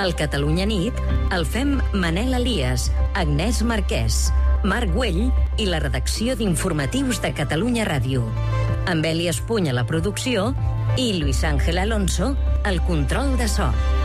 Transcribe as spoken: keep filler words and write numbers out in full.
El Catalunya Nit el fem Manel Elias, Agnès Marquès, Marc Güell i la redacció d'informatius de Catalunya Ràdio. Amb Eli Espuny a la producció i Luis Ángel Alonso al control de so.